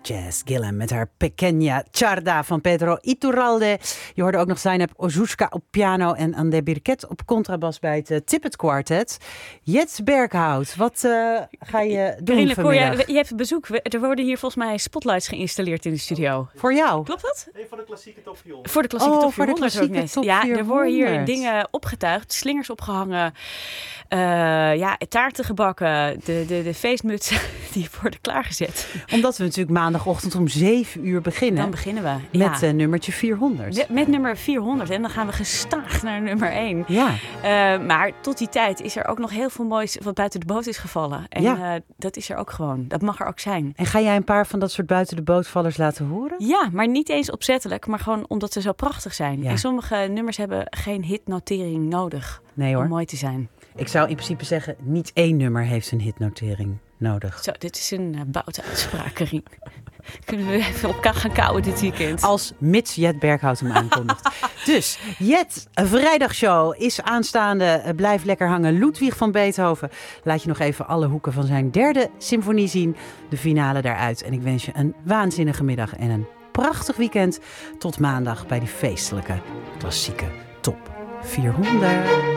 Jazz Gillen met haar Pequeña Charda van Pedro Iturralde. Je hoorde ook nog Zeynep Ozuska op piano en Andé Birket op contrabas bij het Tippett Quartet. Jet Berghout, wat ga je doen vanmiddag? Je hebt bezoek. Er worden hier volgens mij spotlights geïnstalleerd in de studio. Voor jou? Klopt dat? Nee, voor de klassieke top 400. Voor de klassieke top 400 voor de ook net. top Ja, 400. er worden hier dingen opgetuigd, slingers opgehangen, taarten gebakken, de feestmutsen die worden klaargezet. Omdat we natuurlijk maandagochtend om 7 uur beginnen. Dan beginnen we. Met nummertje 400. Met nummer 400 en dan gaan we gestaag naar nummer 1. Ja. Maar tot die tijd is er ook nog heel veel moois wat buiten de boot is gevallen. En dat is er ook gewoon. Dat mag er ook zijn. En ga jij een paar van dat soort buiten de bootvallers laten horen? Ja, maar niet eens opzettelijk, maar gewoon omdat ze zo prachtig zijn. Ja. En sommige nummers hebben geen hitnotering nodig om mooi te zijn. Ik zou in principe zeggen, niet één nummer heeft een hitnotering nodig. Zo, dit is een boute uitspraak, Rien. Kunnen we even op elkaar gaan kauwen dit weekend? Als mits Jet Berghout hem aankondigt. Dus, Jet, een vrijdagshow is aanstaande. Blijf lekker hangen. Ludwig van Beethoven. Laat je nog even alle hoeken van zijn 3e symfonie zien. De finale daaruit. En ik wens je een waanzinnige middag en een prachtig weekend. Tot maandag bij die feestelijke klassieke top 400.